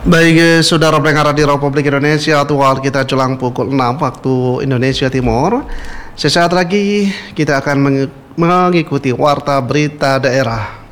Baik, saudara pendengar di Republik Indonesia, aktual kita jelang pukul 6 waktu Indonesia Timur. Sesaat lagi kita akan mengikuti warta berita daerah.